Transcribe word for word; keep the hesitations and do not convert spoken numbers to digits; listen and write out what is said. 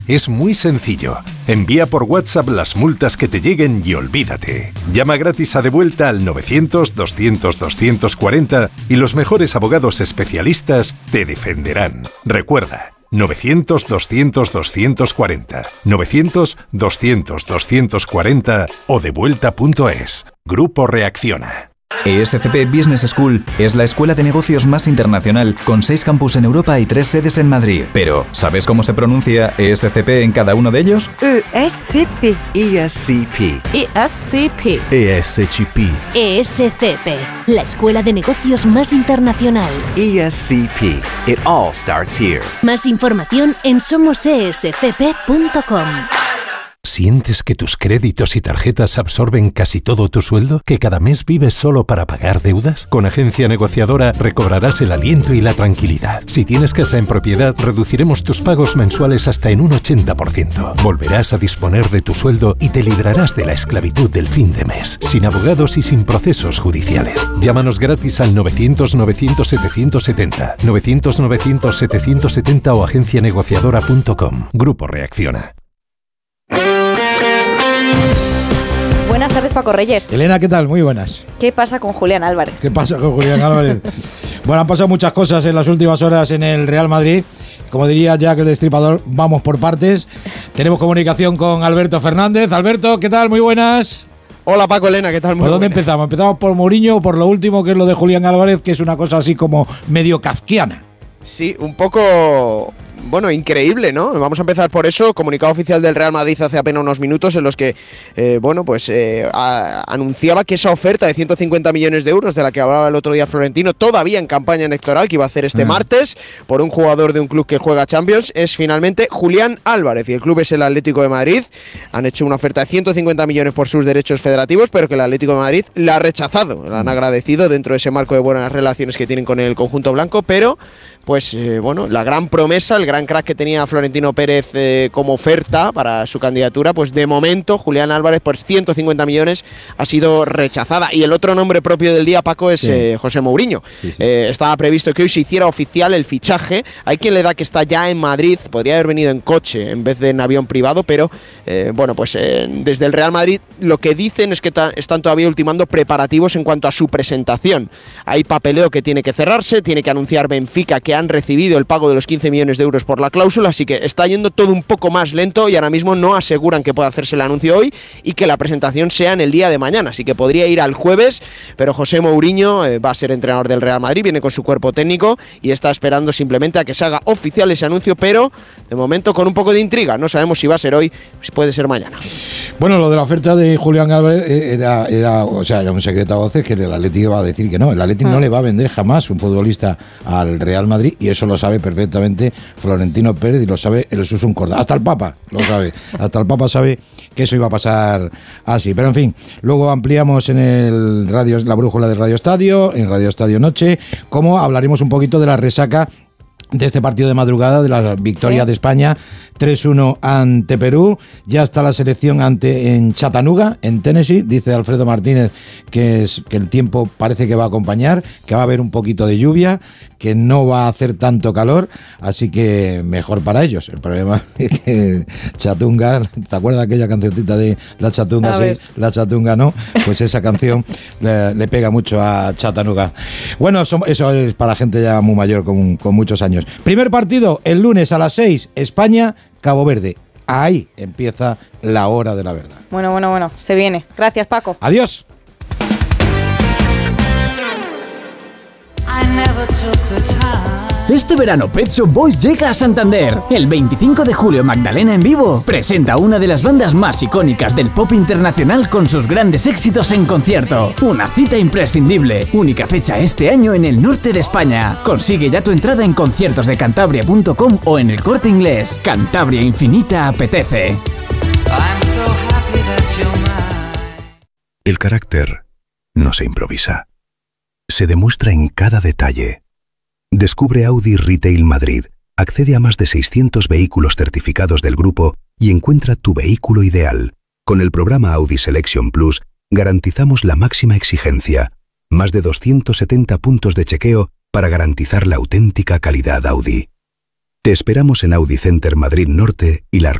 Es muy sencillo. Envía por WhatsApp las multas que te lleguen y olvídate. Llama gratis a Devuelta al novecientos, doscientos, doscientos cuarenta y los mejores abogados especialistas te defenderán. Recuerda, novecientos, doscientos, doscientos cuarenta, novecientos, doscientos, doscientos cuarenta o devuelta punto es. Grupo Reacciona. E S C P Business School es la escuela de negocios más internacional, con seis campus en Europa y tres sedes en Madrid. Pero, ¿sabes cómo se pronuncia E S C P en cada uno de ellos? E S C P. E S C P. E S C P. E S C P. E S C P, la escuela de negocios más internacional. E S C P. It all starts here. Más información en somos e s c p punto com. ¿Sientes que tus créditos y tarjetas absorben casi todo tu sueldo? ¿Que cada mes vives solo para pagar deudas? Con Agencia Negociadora recobrarás el aliento y la tranquilidad. Si tienes casa en propiedad, reduciremos tus pagos mensuales hasta en un ochenta por ciento. Volverás a disponer de tu sueldo y te librarás de la esclavitud del fin de mes, sin abogados y sin procesos judiciales. Llámanos gratis al novecientos, novecientos, setecientos setenta, novecientos, novecientos, setecientos setenta o agencia negociadora punto com. Grupo Reacciona. Buenas tardes, Paco Reyes. Elena, ¿qué tal? Muy buenas. ¿Qué pasa con Julián Álvarez? ¿Qué pasa con Julián Álvarez? Bueno, han pasado muchas cosas en las últimas horas en el Real Madrid. Como diría Jack el Destripador, vamos por partes. Tenemos comunicación con Alberto Fernández. Alberto, ¿qué tal? Muy buenas. Hola Paco, Elena, ¿qué tal? Muy ¿Por dónde buenas. empezamos? ¿Empezamos por Mourinho o por lo último, que es lo de Julián Álvarez, que es una cosa así como medio kafkiana? Sí, un poco... Bueno, increíble, ¿no? Vamos a empezar por eso. Comunicado oficial del Real Madrid hace apenas unos minutos en los que, eh, bueno, pues eh, a, anunciaba que esa oferta de ciento cincuenta millones de euros de la que hablaba el otro día Florentino, todavía en campaña electoral, que iba a hacer este uh-huh. martes por un jugador de un club que juega Champions, es finalmente Julián Álvarez, y el club es el Atlético de Madrid. Han hecho una oferta de ciento cincuenta millones por sus derechos federativos, pero que el Atlético de Madrid la ha rechazado. La han agradecido dentro de ese marco de buenas relaciones que tienen con el conjunto blanco, pero pues eh, bueno, la gran promesa, el gran crack que tenía Florentino Pérez eh, como oferta para su candidatura, pues de momento Julián Álvarez por ciento cincuenta millones ha sido rechazada. Y el otro nombre propio del día, Paco, es sí. eh, José Mourinho. Sí, sí. Eh, estaba previsto que hoy se hiciera oficial el fichaje. Hay quien le da que está ya en Madrid, podría haber venido en coche en vez de en avión privado, pero eh, bueno, pues eh, desde el Real Madrid lo que dicen es que ta- están todavía ultimando preparativos en cuanto a su presentación. Hay papeleo que tiene que cerrarse, tiene que anunciar Benfica que han recibido el pago de los quince millones de euros por la cláusula, así que está yendo todo un poco más lento y ahora mismo no aseguran que pueda hacerse el anuncio hoy y que la presentación sea en el día de mañana, así que podría ir al jueves, pero José Mourinho eh, va a ser entrenador del Real Madrid, viene con su cuerpo técnico y está esperando simplemente a que se haga oficial ese anuncio, pero de momento con un poco de intriga, no sabemos si va a ser hoy, si puede ser mañana. Bueno, lo de la oferta de Julián Álvarez era, era, o sea, era un secreto a voces que el Atlético iba a decir que no, el Atlético ah. no le va a vender jamás un futbolista al Real Madrid, y eso lo sabe perfectamente Florentino Pérez y lo sabe el Susun Corda. Hasta el Papa lo sabe. Hasta el Papa sabe que eso iba a pasar así. Pero en fin, luego ampliamos en el radio, la brújula de Radio Estadio, en Radio Estadio Noche, como hablaremos un poquito de la resaca de este partido de madrugada, de la victoria ¿Sí? de España tres uno ante Perú. Ya está la selección ante en Chattanooga, en Tennessee. Dice Alfredo Martínez que, es, que el tiempo parece que va a acompañar, que va a haber un poquito de lluvia, que no va a hacer tanto calor, así que mejor para ellos. El problema es que Chatunga, ¿te acuerdas de aquella cancioncita de la Chatunga sí, la Chatunga no? Pues esa canción le, le pega mucho a Chattanooga. Bueno, eso es para gente ya muy mayor, con, con muchos años. Primer partido, el lunes a las seis, España, Cabo Verde. Ahí empieza la hora de la verdad. Bueno, bueno, bueno, se viene. Gracias, Paco. Adiós. Este verano Pet Shop Boys llega a Santander. El veinticinco de julio Magdalena en Vivo presenta una de las bandas más icónicas del pop internacional con sus grandes éxitos en concierto. Una cita imprescindible. Única fecha este año en el norte de España. Consigue ya tu entrada en conciertos de cantabria punto com o en el Corte Inglés. Cantabria Infinita apetece. El carácter no se improvisa. Se demuestra en cada detalle. Descubre Audi Retail Madrid, accede a más de seiscientos vehículos certificados del grupo y encuentra tu vehículo ideal. Con el programa Audi Selection Plus garantizamos la máxima exigencia, más de doscientos setenta puntos de chequeo para garantizar la auténtica calidad Audi. Te esperamos en Audi Center Madrid Norte y la